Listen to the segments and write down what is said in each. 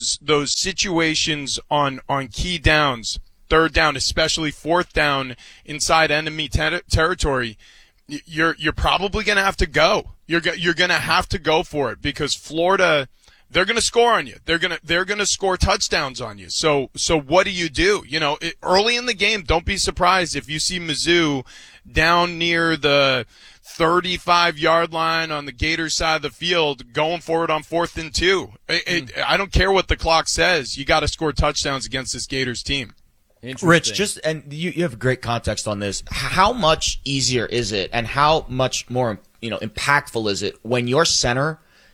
those situations on key downs, third down, especially fourth down inside enemy territory, you're probably going to have to go. You're going to have to go for it because Florida, they're going to score on you. They're going to score touchdowns on you. So what do you do? Early in the game, don't be surprised if you see Mizzou down near the 35-yard line on the Gators side of the field going for it on 4th and 2. I don't care what the clock says. You got to score touchdowns against this Gators team. Rich, and you have great context on this. How much easier is it and how much more, impactful is it when your center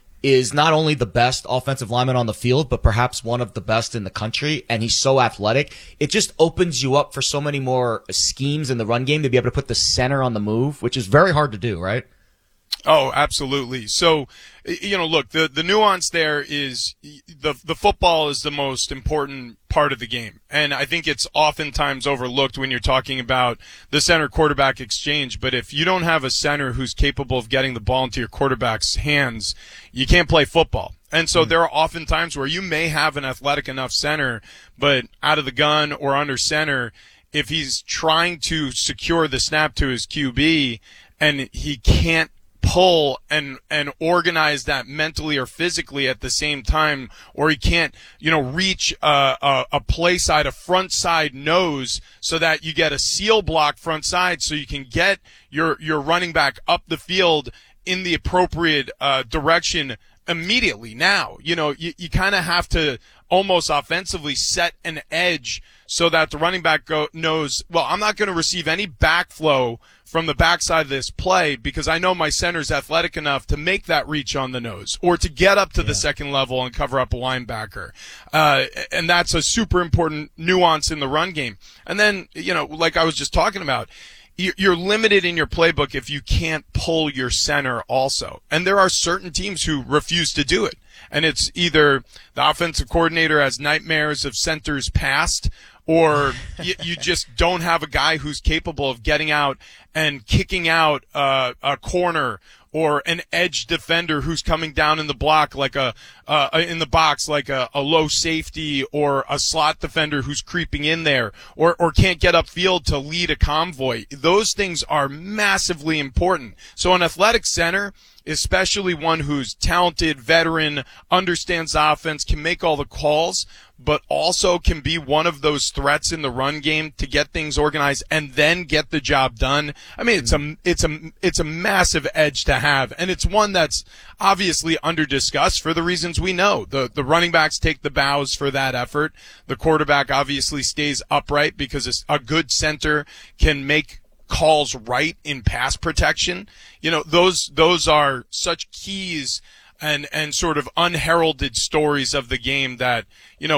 is not only the best offensive lineman on the field, but perhaps one of the best in the country, and he's so athletic? It just opens you up for so many more schemes in the run game to be able to put the center on the move, which is very hard to do, right? Oh, absolutely. So, look, the nuance there is the football is the most important part of the game. And I think it's oftentimes overlooked when you're talking about the center quarterback exchange. But if you don't have a center who's capable of getting the ball into your quarterback's hands, you can't play football. And so there are often times where you may have an athletic enough center, but out of the gun or under center, if he's trying to secure the snap to his QB and he can't pull and organize that mentally or physically at the same time, or he can't, reach a play side, a front side nose so that you get a seal block front side so you can get your running back up the field in the appropriate direction immediately. Now, you kind of have to almost offensively set an edge so that the running back knows, well, I'm not going to receive any backflow from the backside of this play because I know my center's athletic enough to make that reach on the nose or to get up to the second level and cover up a linebacker. And that's a super important nuance in the run game. And then, like I was just talking about, you're limited in your playbook if you can't pull your center also. And there are certain teams who refuse to do it. And it's either the offensive coordinator has nightmares of centers past, or you just don't have a guy who's capable of getting out and kicking out a corner or an edge defender who's coming down in the block like in the box like a low safety or a slot defender who's creeping in there or can't get upfield to lead a convoy. Those things are massively important. So an athletic center, especially one who's talented, veteran, understands the offense, can make all the calls, but also can be one of those threats in the run game to get things organized and then get the job done. I mean, it's a massive edge to have, and it's one that's obviously under discussed for the reasons we know. The running backs take the bows for that effort. The quarterback obviously stays upright because a good center can make calls right in pass protection. Those are such keys and sort of unheralded stories of the game that,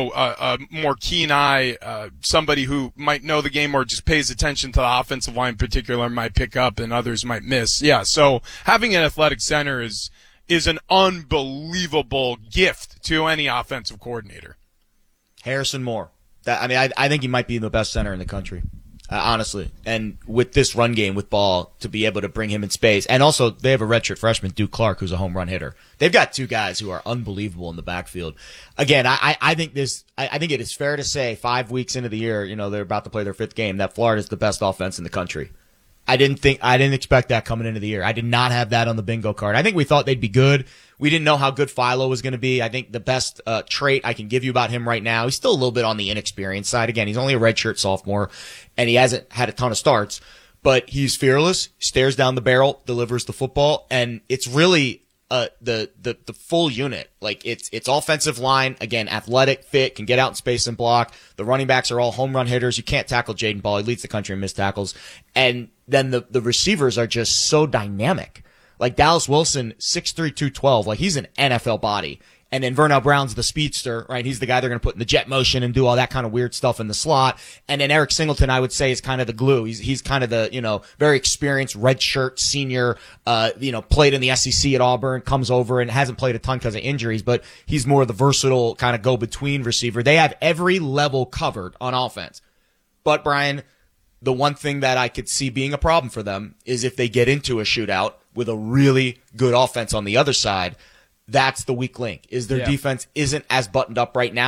a more keen eye, somebody who might know the game or just pays attention to the offensive line in particular might pick up and others might miss. Yeah. So having an athletic center is an unbelievable gift to any offensive coordinator. Harrison Moore. I think he might be the best center in the country. Honestly, and with this run game with Ball to be able to bring him in space, and also they have a redshirt freshman, Duke Clark, who's a home run hitter. They've got two guys who are unbelievable in the backfield. Again, I think it is fair to say 5 weeks into the year, they're about to play their 5th game, that Florida is the best offense in the country. I didn't expect that coming into the year. I did not have that on the bingo card. I think we thought they'd be good. We didn't know how good Philo was going to be. I think the best trait I can give you about him right now, he's still a little bit on the inexperienced side. Again, he's only a redshirt sophomore, and he hasn't had a ton of starts. But he's fearless, stares down the barrel, delivers the football, and it's really the full unit. Like it's offensive line, again, athletic, fit, can get out in space and block. The running backs are all home run hitters. You can't tackle Jaden Ball. He leads the country in missed tackles. And then the receivers are just so dynamic. Like Dallas Wilson, 6'3", 212, like he's an NFL body. And then Vernell Brown's the speedster, right? He's the guy they're going to put in the jet motion and do all that kind of weird stuff in the slot. And then Eric Singleton, I would say, is kind of the glue. He's kind of the, very experienced redshirt senior, played in the SEC at Auburn, comes over and hasn't played a ton because of injuries, but he's more of the versatile kind of go-between receiver. They have every level covered on offense. But Brian, the one thing that I could see being a problem for them is if they get into a shootout with a really good offense on the other side. That's the weak link, is their defense isn't as buttoned up right now.